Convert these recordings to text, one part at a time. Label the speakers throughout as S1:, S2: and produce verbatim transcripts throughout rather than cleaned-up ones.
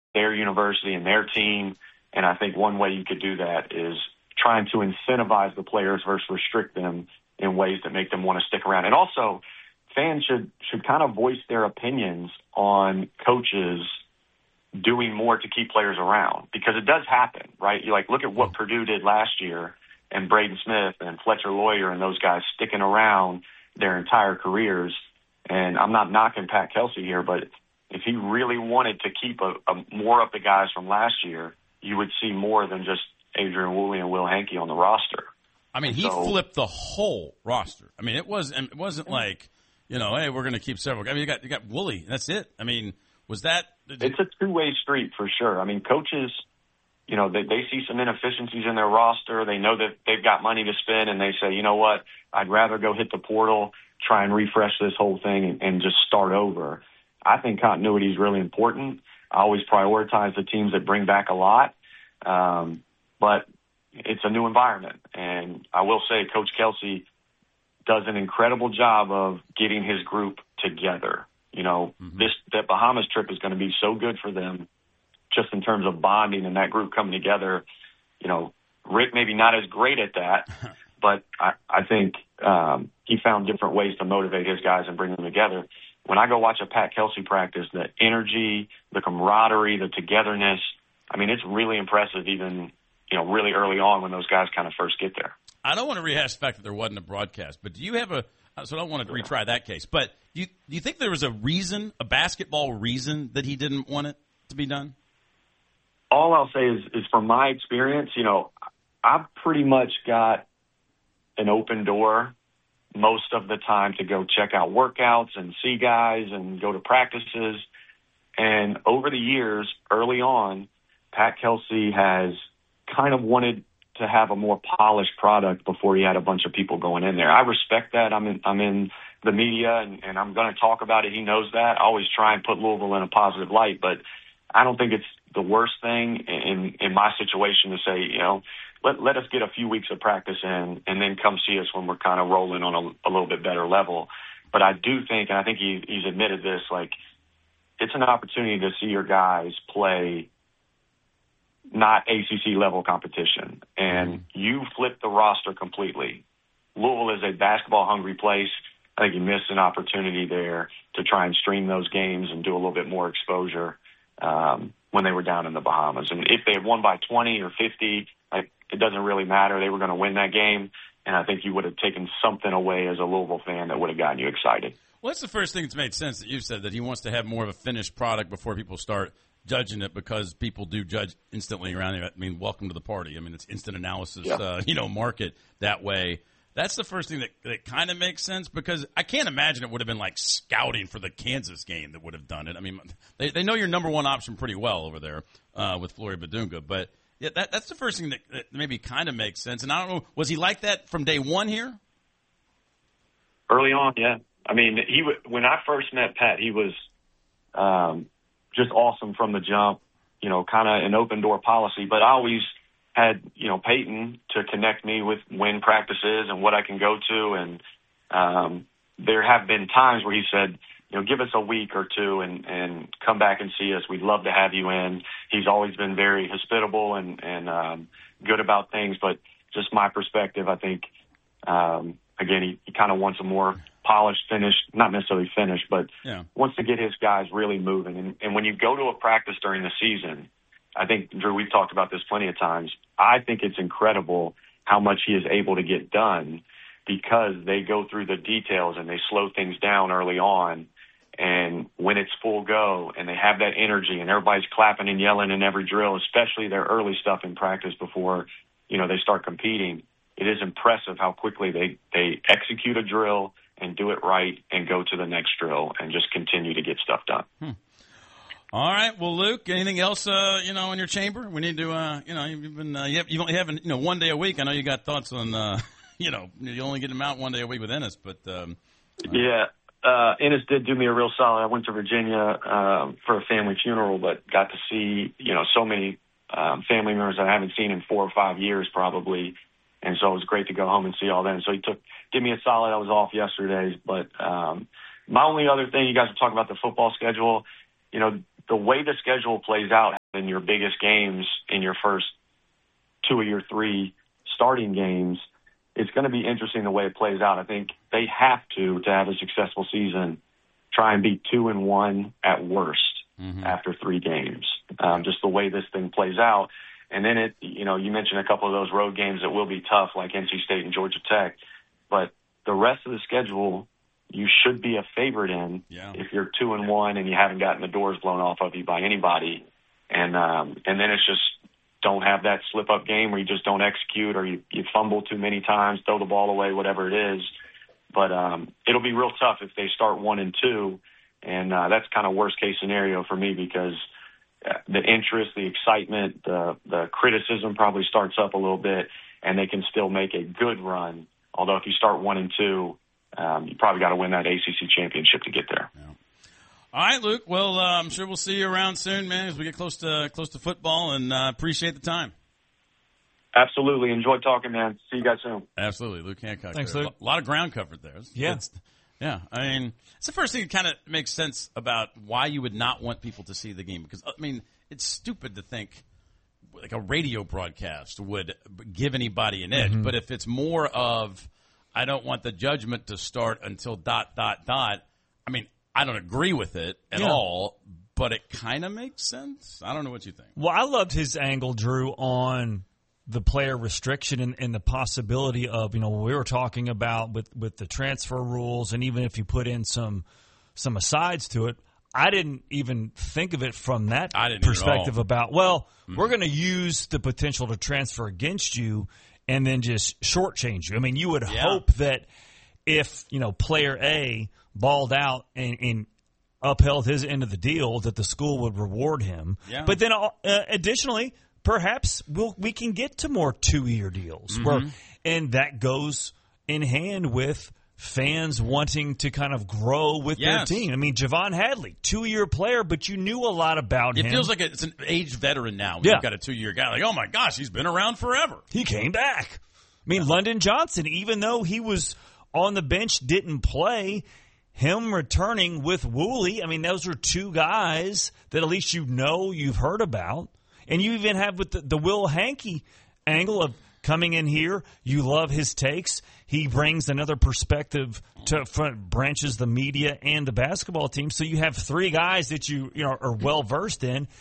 S1: their university and their team. And I think one way you could do that is trying to incentivize the players versus restrict them in ways that make them want to stick around. And also, fans should should kind of voice their opinions on coaches doing more to keep players around, because it does happen, right? You like look at what Purdue did last year, and Braden Smith and Fletcher Loyer and those guys sticking around their entire careers. And I'm not knocking Pat Kelsey here, but if he really wanted to keep a, a more of the guys from last year, you would see more than just Adrian Woolley and Will Hankey on the roster.
S2: I mean, he
S1: so,
S2: flipped the whole roster. I mean, it was it wasn't like, you know, hey, we're going to keep several. I mean, you got you got Woolley. That's it. I mean, was that?
S1: It's a two-way street for sure. I mean, coaches, you know, they, they see some inefficiencies in their roster. They know that they've got money to spend, and they say, you know what, I'd rather go hit the portal, try and refresh this whole thing, and, and just start over. I think continuity is really important. I always prioritize the teams that bring back a lot, um, but it's a new environment. And I will say Coach Kelsey does an incredible job of getting his group together. You know, mm-hmm. this that Bahamas trip is going to be so good for them just in terms of bonding and that group coming together. You know, Rick maybe not as great at that, but I, I think um, he found different ways to motivate his guys and bring them together. When I go watch a Pat Kelsey practice, the energy, the camaraderie, the togetherness, I mean, it's really impressive even, you know, really early on when those guys kind of first get there.
S2: I don't want to rehash the fact that there wasn't a broadcast, but do you have a – so I don't want to retry that case. But do you, do you think there was a reason, a basketball reason, that he didn't want it to be done?
S1: All I'll say is, is from my experience, you know, I've pretty much got an open door most of the time to go check out workouts and see guys and go to practices. And over the years, early on, Pat Kelsey has kind of wanted to have a more polished product before he had a bunch of people going in there. I respect that. I'm in, I'm in the media, and, and I'm going to talk about it. He knows that. I always try and put Louisville in a positive light, but I don't think it's the worst thing in, in my situation to say, you know, let, let us get a few weeks of practice in and then come see us when we're kind of rolling on a, a little bit better level. But I do think, and I think he, he's admitted this, like, it's an opportunity to see your guys play not A C C level competition. And you flip the roster completely. Louisville is a basketball hungry place. I think you missed an opportunity there to try and stream those games and do a little bit more exposure um, when they were down in the Bahamas. And if they had won by twenty or fifty, like, it doesn't really matter. They were going to win that game. And I think you would have taken something away as a Louisville fan that would have gotten you excited.
S2: Well, that's the first thing that's made sense that you've said, that he wants to have more of a finished product before people start judging it, because people do judge instantly around here. I mean, welcome to the party. I mean, it's instant analysis, yeah. uh, you know, market that way. That's the first thing that, that kind of makes sense, because I can't imagine it would have been like scouting for the Kansas game that would have done it. I mean, they they know your number one option pretty well over there uh, with Flory Badunga, but yeah, that, that's the first thing that, that maybe kind of makes sense. And I don't know, was he like that from day one here?
S1: Early on, yeah. I mean, he when I first met Pat, he was um, just awesome from the jump, you know, kind of an open door policy. But I always had, you know, Peyton to connect me with when practice is and what I can go to. And um, there have been times where he said, you know, give us a week or two and, and come back and see us. We'd love to have you in. He's always been very hospitable and, and um, good about things. But just my perspective, I think, um, again, he, he kind of wants a more polished, finished, not necessarily finished, but yeah. wants to get his guys really moving. And, and when you go to a practice during the season, I think, Drew, we've talked about this plenty of times, I think it's incredible how much he is able to get done because they go through the details and they slow things down early on. And when it's full go and they have that energy and everybody's clapping and yelling in every drill, especially their early stuff in practice before, you know, they start competing, it is impressive how quickly they, they execute a drill and do it right and go to the next drill and just continue to get stuff done.
S2: Hmm. All right. Well, Luke, anything else, uh, you know, in your chamber? We need to, uh, you know, you've been, uh, you have, you only have, you know, one day a week. I know you got thoughts on, uh, you know, you only get them out one day a week with Ennis, but, um, uh,
S1: yeah. Uh, Ennis did do me a real solid. I went to Virginia, um, for a family funeral, but got to see, you know, so many, um, family members that I haven't seen in four or five years probably. And so it was great to go home and see all them. So he took, did me a solid. I was off yesterday, but, um, my only other thing, you guys were talking about the football schedule, you know, the way the schedule plays out in your biggest games in your first two of your three starting games, it's going to be interesting the way it plays out. I think they have to, to have a successful season, try and be two and one at worst mm-hmm. after three games. Um, just the way this thing plays out. And then it, you know, you mentioned a couple of those road games that will be tough, like N C State and Georgia Tech, but the rest of the schedule, you should be a favorite in
S2: yeah.
S1: if you're two and one and you haven't gotten the doors blown off of you by anybody. And, um, and then it's just don't have that slip up game where you just don't execute or you, you fumble too many times, throw the ball away, whatever it is. But, um, it'll be real tough if they start one and two. And, uh, that's kind of worst case scenario for me because the interest, the excitement, the, the criticism probably starts up a little bit and they can still make a good run. Although if you start one and two, um, you probably got to win that A C C championship to get there.
S2: Yeah. All right, Luke. Well, uh, I'm sure we'll see you around soon, man, as we get close to close to football, and uh, appreciate the time.
S1: Absolutely. Enjoyed talking, man. See you guys soon.
S2: Absolutely. Luke Hancock.
S3: Thanks,
S2: there.
S3: Luke.
S2: A lot of ground covered there. It's,
S3: yeah.
S2: It's, yeah. I mean, it's the first thing that kind of makes sense about why you would not want people to see the game. Because, I mean, it's stupid to think like a radio broadcast would give anybody an edge. Mm-hmm. But if it's more of, I don't want the judgment to start until dot, dot, dot, I mean, I don't agree with it at yeah. all, but it kind of makes sense. I don't know what you think.
S3: Well, I loved his angle, Drew, on the player restriction and, and the possibility of, you know, what we were talking about with, with the transfer rules, and even if you put in some some asides to it, I didn't even think of it from that perspective about, well, mm-hmm. we're going to use the potential to transfer against you and then just shortchange you. I mean, you would yeah. hope that if, you know, player A balled out and, and upheld his end of the deal, that the school would reward him.
S2: Yeah.
S3: But then uh, additionally, perhaps we'll, we can get to more two-year deals.
S2: Mm-hmm.
S3: Where, and that goes in hand with fans wanting to kind of grow with
S2: yes.
S3: their team. I mean, Javon Hadley, two-year player, but you knew a lot about
S2: it
S3: him.
S2: It feels like it's an aged veteran now. When
S3: yeah.
S2: You've got a two-year guy. Like, oh, my gosh, he's been around forever.
S3: He came back. I mean, yeah. London Johnson, even though he was on the bench, didn't play, him returning with Woolley, I mean, those are two guys that at least you know you've heard about. And you even have with the, the Will Hankey angle of coming in here, you love his takes. He brings another perspective to front, branches the media and the basketball team. So you have three guys that you, you know, are well-versed in,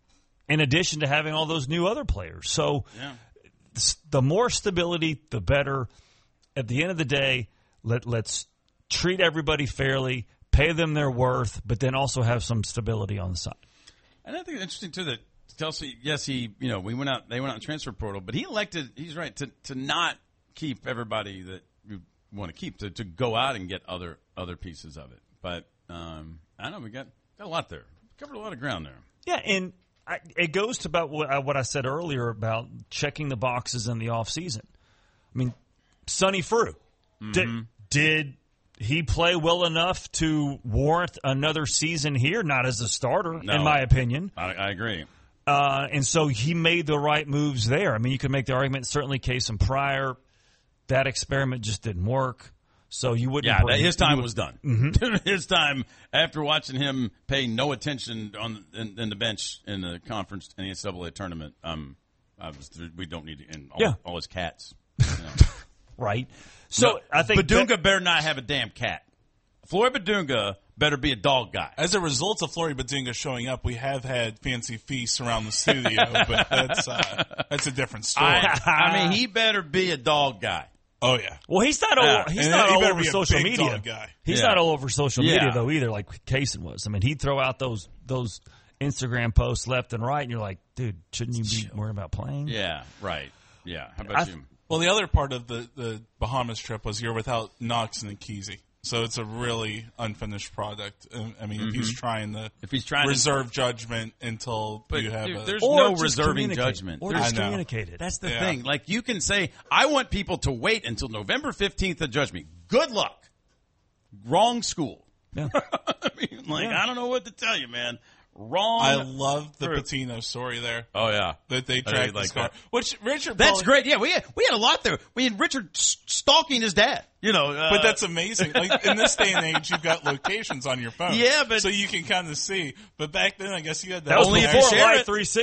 S3: in addition to having all those new other players. So
S2: yeah.
S3: the more stability, the better. At the end of the day, let, let's treat everybody fairly, pay them their worth, but then also have some stability on the side.
S2: And I think it's interesting, too, that Kelsey, yes, he, you know, we went out, they went out in transfer portal, but he elected, he's right, to, to not keep everybody that you want to keep, to, to go out and get other other pieces of it. But um, I don't know, we got, got a lot there. Covered a lot of ground there.
S3: Yeah, and I, it goes to about what I, what I said earlier about checking the boxes in the offseason. I mean, Sonny Frew, mm-hmm. did, did he play well enough to warrant another season here? Not as a starter,
S2: no,
S3: in my opinion.
S2: I, I agree.
S3: Uh, and so he made the right moves there. I mean, you could make the argument, certainly Case and Pryor, that experiment just didn't work. So you wouldn't.
S2: Yeah, that, his time was done.
S3: Mm-hmm.
S2: His time, after watching him pay no attention on in, in the bench in the conference in the N C double A tournament, um, I was, we don't need to, and all,
S3: yeah.
S2: all his cats. You know.
S3: Right. So no,
S2: I think Badunga
S3: that,
S2: better not have a damn cat. Floyd Badunga better be a dog guy.
S4: As a result of Flory Badunga showing up, we have had fancy feasts around the studio, but that's uh, that's a different story.
S2: I, I mean, he better be a dog guy.
S4: Oh yeah.
S3: Well, he's not.
S2: Yeah.
S3: All, he's
S4: and
S3: not
S4: he
S3: all
S4: better
S3: over
S4: be a
S3: social
S4: big
S3: media.
S4: Dog guy.
S3: He's
S2: yeah.
S3: not all over social
S2: yeah.
S3: media though either, like Kaysen was. I mean, he'd throw out those those Instagram posts left and right, and you're like, dude, shouldn't you be worried about playing?
S2: Yeah. Right. Yeah. How about
S3: I,
S2: you?
S4: Well, the other part of the, the Bahamas trip was you're without Knox and Kesey. So it's a really unfinished product. I mean, mm-hmm. if he's trying to
S2: if he's trying
S4: reserve
S2: to,
S4: judgment until
S2: but
S4: you have
S2: dude,
S4: a...
S2: There's
S3: or
S2: no reserving judgment.
S3: Or
S2: there's
S3: just communicate it.
S2: That's the
S4: yeah.
S2: thing. Like, you can say, I want people to wait until November fifteenth to judge me. Good luck. Wrong school.
S3: Yeah.
S2: I mean, like, yeah. I don't know what to tell you, man. Wrong.
S4: I love the
S2: for,
S4: Patino story there.
S2: Oh yeah,
S4: that they tracked
S2: like
S4: this car.
S2: that.
S4: Which Richard,
S2: that's
S4: Pauly,
S2: great. Yeah, we had, we had a lot there. We had Richard stalking his dad. You know, uh,
S4: but that's amazing. Like in this day and age, you've got locations on your phone.
S2: Yeah, but
S4: so you can kind of see. But back then, I guess you had that.
S3: That was
S2: only
S3: before
S2: if you share
S3: Live
S2: it.
S3: three sixty.